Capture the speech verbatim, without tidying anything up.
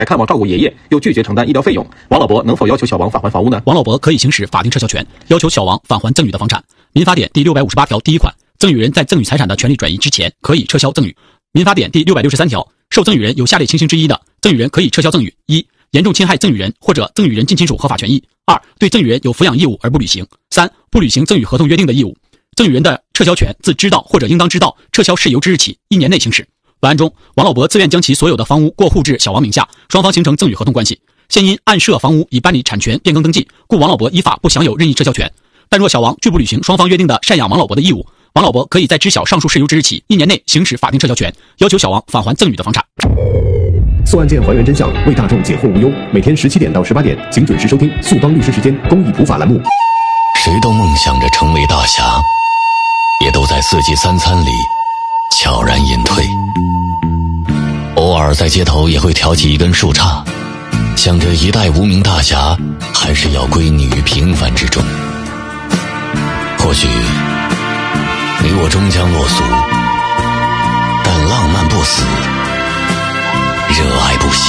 看望照顾爷爷，又拒绝承担医疗费用，王老伯能否要求小王返还房屋呢？ 王老伯可以行使法定撤销权，要求小王返还赠与的房产。民法典第六百五十八条第一款，赠与人在赠与财产的权利转移之前，可以撤销赠与。民法典第六百六十三条，受赠与人有下列情形之一的，赠与人可以撤销赠与：一、严重侵害赠与人或者赠与人近亲属合法权益；二、对赠与人有抚养义务而不履行；三、不履行赠与合同约定的义务。赠与人的撤销权自知道或者应当知道撤销事由之日起一年内行使。本案中，王老伯自愿将其所有的房屋过户至小王名下，双方形成赠与合同关系。现因案涉房屋已办理产权变更登记，故王老伯依法不享有任意撤销权。但若小王拒不履行双方约定的赡养王老伯的义务，王老伯可以在知晓上述事由之日起一年内行使法定撤销权，要求小王返还赠与的房产。 诉案件还原真相，为大众解惑无忧。每天十七点到十八点，请准时收听速帮律师时间公益普法栏目。 谁都梦想着成为大侠，也都在四季三餐里悄然隐退。偶尔在街头也会挑起一根树杈，想着一代无名大侠还是要归泥于平凡之中。或许你我终将落俗，但浪漫不死，热爱不息。